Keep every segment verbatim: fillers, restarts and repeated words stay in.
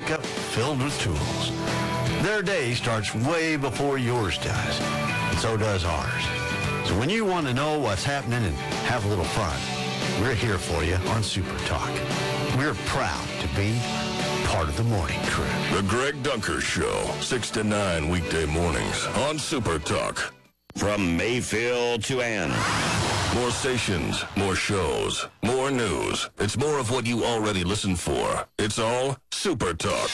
pickup filled with tools. Their day starts way before yours does, and so does ours. So when you want to know what's happening and have a little fun, we're here for you on Super Talk. We're proud to be part of the morning crew. The Greg Dunker Show, six to nine weekday mornings on Super Talk. From Mayfield to Ann. More stations, more shows, more news. It's more of what you already listen for. It's all Super Talk.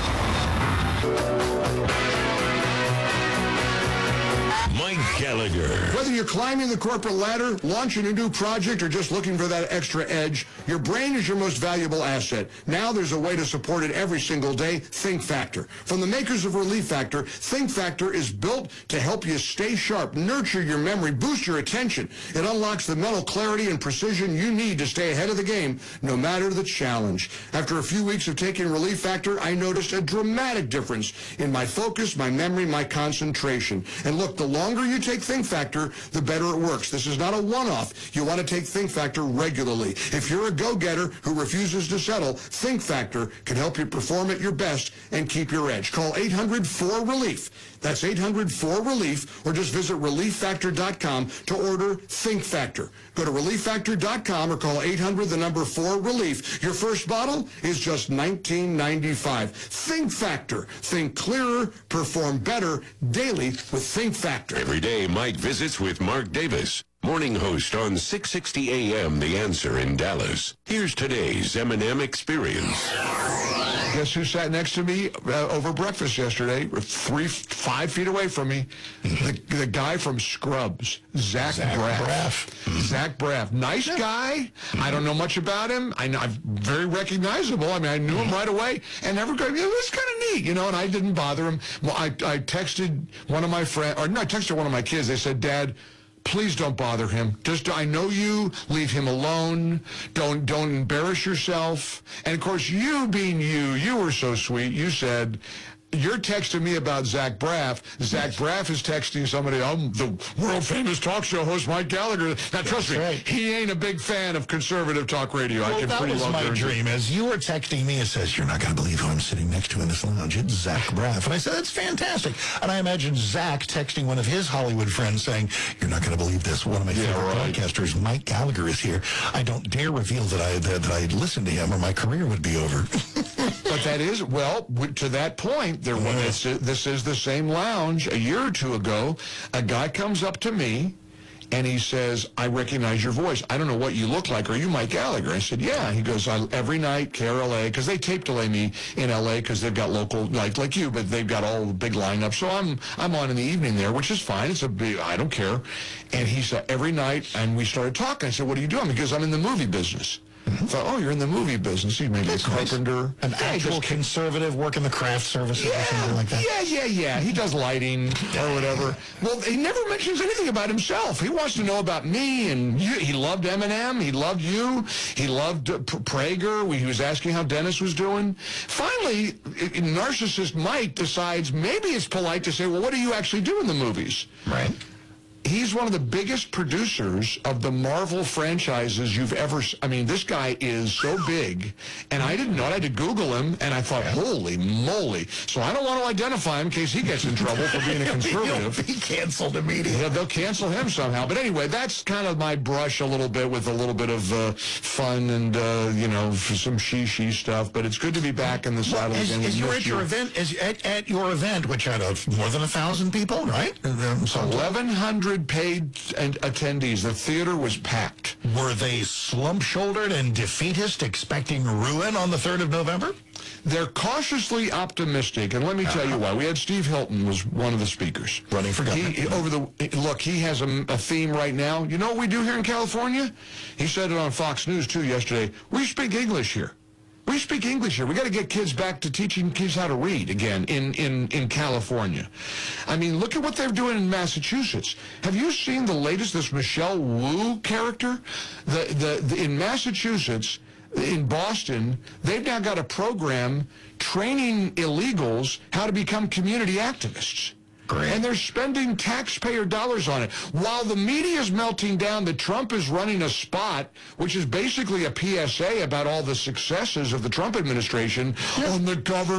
Mike Gallagher. Whether you're climbing the corporate ladder, launching a new project, or just looking for that extra edge, your brain is your most valuable asset. Now there's a way to support it every single day, Think Factor. From the makers of Relief Factor, Think Factor is built to help you stay sharp, nurture your memory, boost your attention. It unlocks the mental clarity and precision you need to stay ahead of the game, no matter the challenge. After a few weeks of taking Relief Factor, I noticed a dramatic difference in my focus, my memory, my concentration. And look, the longer you take Think Factor, the better it works. This is not a one-off. You want to take Think Factor regularly. If you're a go-getter who refuses to settle, Think Factor can help you perform at your best and keep your edge. Call eight hundred four relief. That's eight hundred four relief, or just visit relief factor dot com to order Think Factor. Go to relief factor dot com or call eight hundred, the number four, relief. Your first bottle is just nineteen ninety-five. Think Factor. Think clearer, perform better daily with Think Factor. Every day, Mike visits with Mark Davis, morning host on six sixty A M The Answer in Dallas. Here's today's M and M Experience. Guess who sat next to me uh, over breakfast yesterday, three, five feet away from me? The, the guy from Scrubs, Zach, Zach Braff. Braff. Zach Braff. Nice guy. I don't know much about him. I know, I'm very recognizable. I mean, I knew him right away. And everybody, it was kind of neat, you know, and I didn't bother him. Well, I, I texted one of my friends, or no, I texted one of my kids. They said, Dad, please don't bother him. Just, I know you. Leave him alone. Don't, don't embarrass yourself. And of course, you being you, you were so sweet. You said, you're texting me about Zach Braff. Zach Braff is texting somebody, I'm the world-famous talk show host, Mike Gallagher. Now, trust That's me, right. he ain't a big fan of conservative talk radio. Well, I can that pretty was well my guarantee. dream. As you were texting me, it says, you're not going to believe who I'm sitting next to in this lounge. It's Zach Braff. And I said, that's fantastic. And I imagine Zach texting one of his Hollywood friends saying, you're not going to believe this. One of my Yeah, favorite right. podcasters, Mike Gallagher, is here. I don't dare reveal that I that, that I listened to him or my career would be over. But that is, well, w- to that point, there was, this, this is the same lounge. A year or two ago, a guy comes up to me, and he says, I recognize your voice. I don't know what you look like. Are you Mike Gallagher? I said, yeah. He goes, I, every night, K R L A, because they tape delay me in L A because they've got local, like like you, but they've got all the big lineups. So I'm I'm on in the evening there, which is fine. It's a big, I don't care. And he said, every night, and we started talking. I said, what are you doing? Because I'm in the movie business. I thought, oh, you're in the movie business. You may be a carpenter. An Yeah, actual just- conservative, work in the craft services or something like that. Yeah, yeah, yeah. He does lighting or whatever. Well, he never mentions anything about himself. He wants to know about me, and you. He loved Eminem. He loved you. He loved uh, P- Prager. We, he was asking how Dennis was doing. Finally, i- i- narcissist Mike decides maybe it's polite to say, well, what do you actually do in the movies? Right. He's one of the biggest producers of the Marvel franchises you've ever... s- I mean, this guy is so big, and I didn't know it. I had to Google him, and I thought, holy moly. So I don't want to identify him in case he gets in trouble for being a conservative. He canceled immediately. Yeah, they'll cancel him somehow. But anyway, that's kind of my brush a little bit with a little bit of uh, fun and, uh, you know, some she-she stuff. But it's good to be back in the saddle As, again. as We you're missed at your you. event, as at, at your event, which had a, more than a thousand people, right? Um, so eleven hundred paid and attendees. The theater was packed. were they slump-shouldered and defeatist, expecting ruin on the third of November? They're cautiously optimistic, and let me tell you why. We had Steve Hilton was one of the speakers. Running for governor. He, over the look, he has a, a theme right now. You know what we do here in California? He said it on Fox News, too, yesterday. We speak English here. We speak English here. We got to get kids back to teaching kids how to read again in, in, in California. I mean, look at what they're doing in Massachusetts. Have you seen the latest, this Michelle Wu character? The, the, the in Massachusetts, in Boston, they've now got a program training illegals how to become community activists. Great. And they're spending taxpayer dollars on it. While the media is melting down that Trump is running a spot, which is basically a P S A about all the successes of the Trump administration on the government.